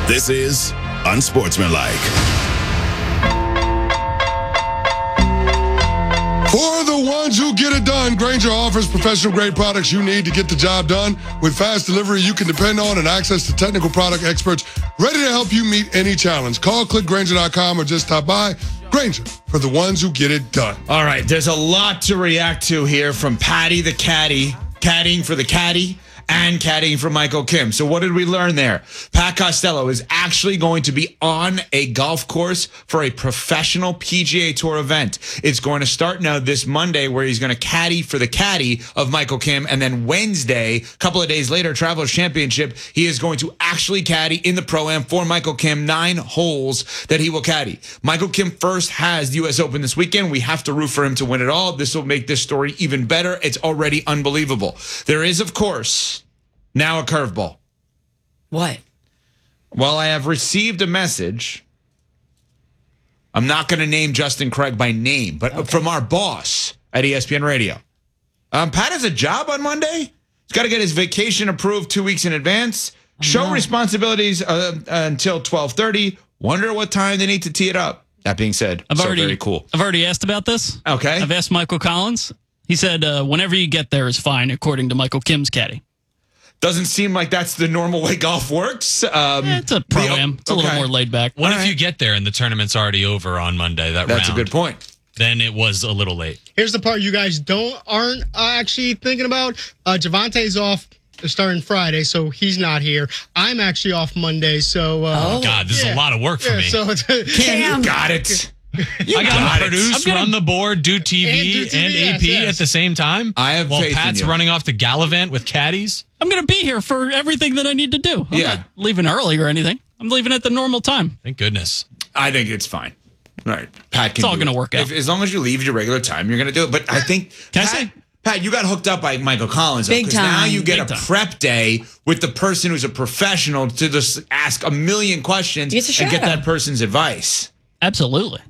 This is Unsportsmanlike. For the ones who get it done, Grainger offers professional-grade products you need to get the job done. With fast delivery you can depend on and access to technical product experts ready to help you meet any challenge. Call, click Grainger.com, or just stop by. Grainger, for the ones who get it done. All right, there's a lot to react to here from Patty the Caddy, caddying for the caddy, and caddying for Michael Kim. So what did we learn there? Pat Costello is actually going to be on a golf course for a professional PGA Tour event. It's going to start now this Monday, where he's going to caddy for the caddy of Michael Kim. And then Wednesday, a couple of days later, Travelers Championship, he is going to actually caddy in the Pro-Am for Michael Kim, 9 holes that he will caddy. Michael Kim first has the U.S. Open this weekend. We have to root for him to win it all. This will make this story even better. It's already unbelievable. There is, of course, now a curveball. What? Well, I have received a message. I'm not going to name Justin Craig by name, but from our boss at ESPN Radio. Pat has a job on Monday. He's got to get his vacation approved 2 weeks in advance. Show responsibilities until 12:30. Wonder what time they need to tee it up. That being said, very cool. I've already asked about this. Okay. I've asked Michael Collins. He said whenever you get there is fine, according to Michael Kim's caddy. Doesn't seem like that's the normal way golf works. It's a Pro-Am. It's a little more laid back. What if you get there and the tournament's already over on Monday? That's a good point. Then it was a little late. Here's the part you guys aren't actually thinking about. Javante's off starting Friday, so he's not here. I'm actually off Monday, so... God, this is a lot of work for me. So Cam, you got it. I got to produce, run the board, do TV, and AP at the same time. I have While faith in Pat's you. running off to Gallivant with caddies. I'm going to be here for everything that I need to do. I'm not leaving early or anything. I'm leaving at the normal time. Thank goodness. I think it's fine. All right. Pat can It's all going to work out. As long as you leave your regular time, you're going to do it. But I think, Pat, you got hooked up by Michael Collins. Big time. Now you get Big a time. prep day with the person who's a professional to just ask a million questions It's a and get shadow. that person's advice. Absolutely.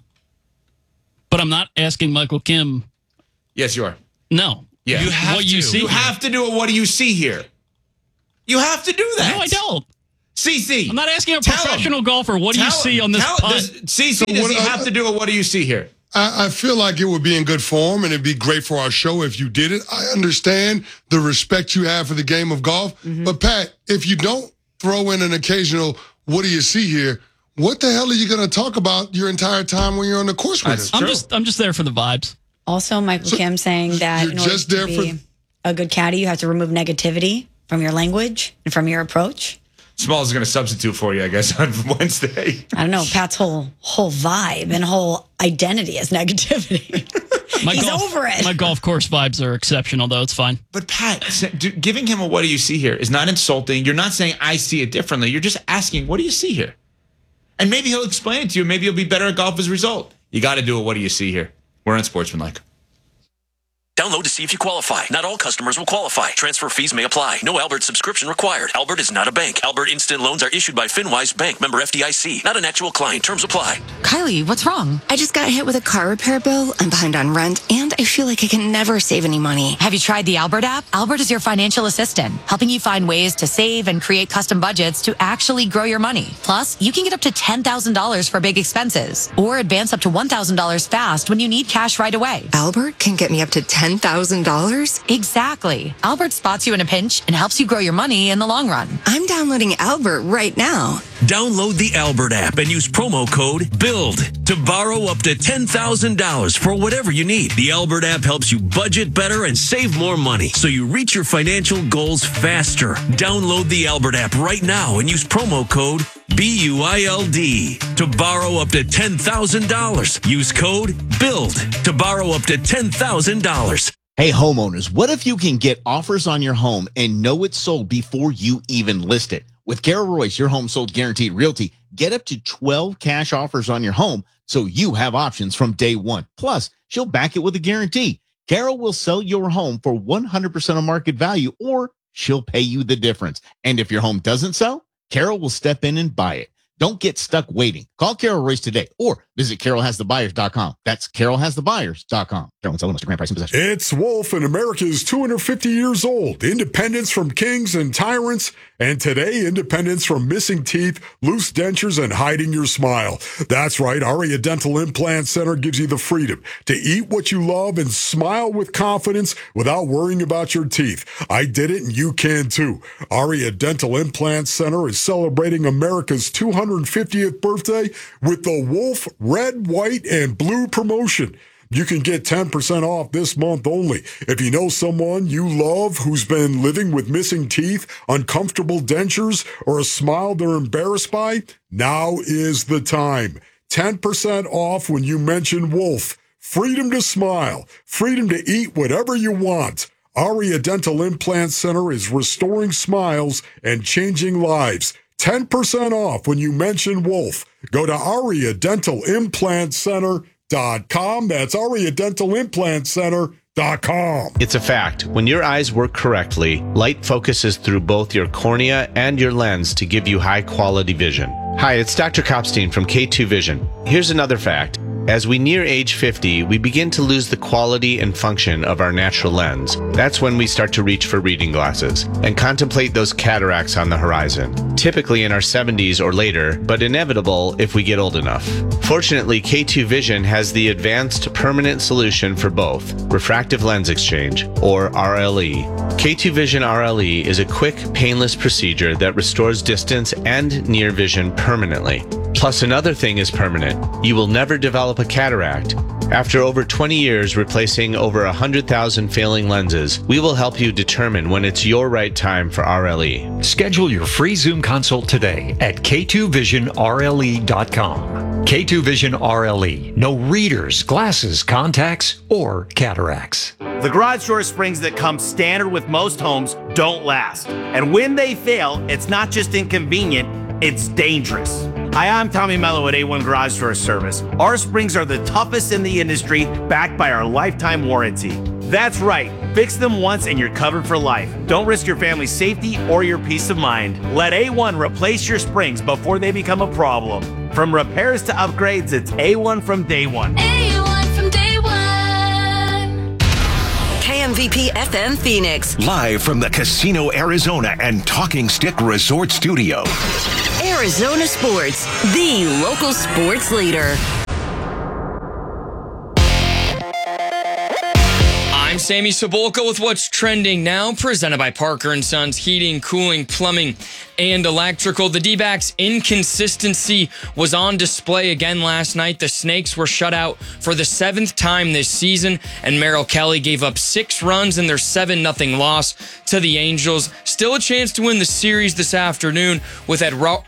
But I'm not asking Michael Kim. Yes, you are. No. Yeah. You have what you to. see. You have to do it. What do you see here? You have to do that. No, I don't. CC. I'm not asking a Tell him. professional golfer, what do you see on this putt? CC, does he have to do it? What do you see here? I feel like it would be in good form and it'd be great for our show if you did it. I understand the respect you have for the game of golf. But, Pat, if you don't throw in an occasional, what do you see here? What the hell are you going to talk about your entire time when you're on the course with us? I'm just there for the vibes. Also, Michael Kim saying that you're in order just to there be for- a good caddy, you have to remove negativity from your language and from your approach. Smalls is going to substitute for you, I guess, on Wednesday. I don't know. Pat's whole vibe and whole identity is negativity. He's over it. My golf course vibes are exceptional, though. It's fine. But Pat, giving him a what do you see here is not insulting. You're not saying I see it differently. You're just asking, what do you see here? And maybe he'll explain it to you. Maybe you'll be better at golf as a result. You got to do it. What do you see here? We're on Sportsmanlike. Download to see if you qualify. Not all customers will qualify. Transfer fees may apply. No Albert subscription required. Albert is not a bank. Albert Instant Loans are issued by FinWise Bank, member FDIC. Not an actual client. Terms apply. Kylie, what's wrong? I just got hit with a car repair bill. I'm behind on rent, and I feel like I can never save any money. Have you tried the Albert app? Albert is your financial assistant, helping you find ways to save and create custom budgets to actually grow your money. Plus, you can get up to $10,000 for big expenses, or advance up to $1,000 fast when you need cash right away. Albert can get me up to $10,000? Exactly. Albert spots you in a pinch and helps you grow your money in the long run. I'm downloading Albert right now. Download the Albert app and use promo code BUILD to borrow up to $10,000 for whatever you need. The Albert app helps you budget better and save more money so you reach your financial goals faster. Download the Albert app right now and use promo code BUILD to borrow up to $10,000. Use code BUILD to borrow up to $10,000. Hey, homeowners, what if you can get offers on your home and know it's sold before you even list it? With Carol Royce, your home sold guaranteed realty, get up to 12 cash offers on your home so you have options from day one. Plus, she'll back it with a guarantee. Carol will sell your home for 100% of market value, or she'll pay you the difference. And if your home doesn't sell, Carol will step in and buy it. Don't get stuck waiting. Call Carol Royce today or Visit carolhasthebuyers.com. That's carolhasthebuyers.com. Carolyn Sullivan, Mr. Grand Price and Possession. It's Wolf, and America is 250 years old. Independence from kings and tyrants, and today, independence from missing teeth, loose dentures, and hiding your smile. That's right, Aria Dental Implant Center gives you the freedom to eat what you love and smile with confidence without worrying about your teeth. I did it, and you can too. Aria Dental Implant Center is celebrating America's 250th birthday with the Wolf Red, White, and Blue promotion. You can get 10% off this month only. If you know someone you love who's been living with missing teeth, uncomfortable dentures, or a smile they're embarrassed by, now is the time. 10% off when you mention Wolf. Freedom to smile. Freedom to eat whatever you want. Aria Dental Implant Center is restoring smiles and changing lives. 10% off when you mention Wolf. Go to AriaDentalImplantCenter.com. That's AriaDentalImplantCenter.com. It's a fact. When your eyes work correctly, light focuses through both your cornea and your lens to give you high-quality vision. Hi, it's Dr. Kopstein from K2 Vision. Here's another fact. As we near age 50, we begin to lose the quality and function of our natural lens. That's when we start to reach for reading glasses and contemplate those cataracts on the horizon, typically in our 70s or later, but inevitable if we get old enough. Fortunately, K2 Vision has the advanced permanent solution for both, refractive lens exchange, or RLE. K2 Vision RLE is a quick, painless procedure that restores distance and near vision permanently. Plus, another thing is permanent. You will never develop a cataract. After over 20 years replacing over 100,000 failing lenses, we will help you determine when it's your right time for RLE. Schedule your free Zoom consult today at K2VisionRLE.com. K2 Vision RLE. No readers, glasses, contacts, or cataracts. The garage door springs that come standard with most homes don't last. And when they fail, it's not just inconvenient, it's dangerous. Hi, I'm Tommy Mello at A1 Garage Door Service. Our springs are the toughest in the industry, backed by our lifetime warranty. That's right, fix them once and you're covered for life. Don't risk your family's safety or your peace of mind. Let A1 replace your springs before they become a problem. From repairs to upgrades, it's A1 from day one. A1 from day one. KMVP FM Phoenix. Live from the Casino Arizona and Talking Stick Resort Studio. Arizona Sports, the local sports leader. I'm Sammy Cebulka with what's trending now, presented by Parker & Sons Heating, Cooling, Plumbing, and Electrical. The D-backs' inconsistency was on display again last night. The Snakes were shut out for the 7th time this season, and Merrill Kelly gave up 6 runs in their 7-0 loss to the Angels. Still a chance to win the series this afternoon with